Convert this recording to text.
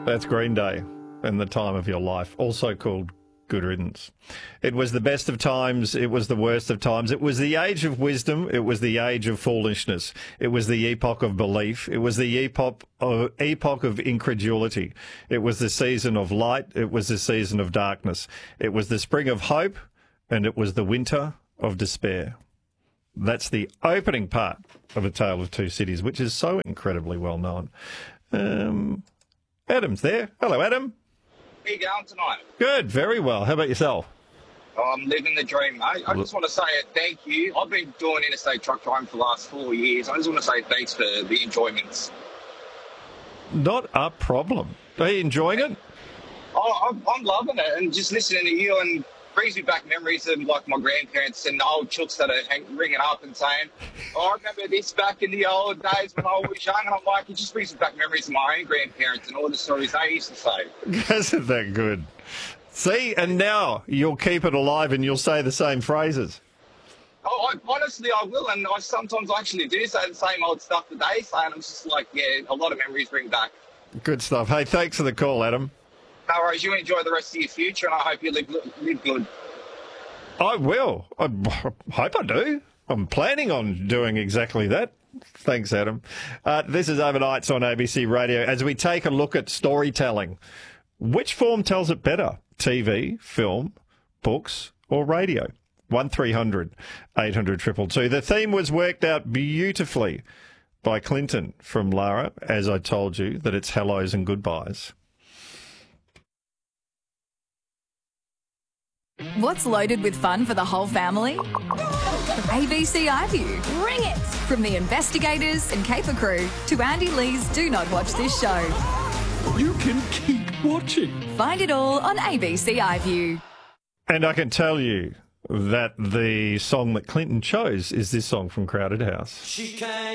That's Green Day and The Time of Your Life, also called Good Riddance. It was the best of times. It was the worst of times. It was the age of wisdom. It was the age of foolishness. It was the epoch of belief. It was the epoch of incredulity. It was the season of light. It was the season of darkness. It was the spring of hope, and it was the winter of despair. That's the opening part of A Tale of Two Cities, which is so incredibly well known. Adam's there. Hello, Adam. How you going tonight? Good, very well. How about yourself? Oh, I'm living the dream, mate. I just want to say thank you. I've been doing interstate truck driving for the last 4 years. I just want to say thanks for the enjoyments. Not a problem. Are you enjoying it? Oh, I'm loving it, and just listening to you and brings me back memories of like my grandparents and old chooks that are ringing up and saying, "Oh, I remember this back in the old days when I was young," and I'm like, it just brings me back memories of my own grandparents and all the stories they used to say. Isn't that good? See, and now you'll keep it alive and you'll say the same phrases. Oh, honestly, I will, and I sometimes actually do say the same old stuff that they say, and I'm just like, yeah, a lot of memories bring back. Good stuff. Hey, thanks for the call, Adam. No worries. You enjoy the rest of your future, and I hope you live good. I will. I hope I do. I'm planning on doing exactly that. Thanks, Adam. This is Overnights on ABC Radio. As we take a look at storytelling, which form tells it better? TV, film, books, or radio? 1300 800 222. The theme was worked out beautifully by Clinton from Lara, as I told you, that it's hellos and goodbyes. What's loaded with fun for the whole family? ABC iView. Bring it! From the investigators and Caper crew to Andy Lee's Do Not Watch This Show. You can keep watching. Find it all on ABC iView. And I can tell you that the song that Clinton chose is this song from Crowded House. She came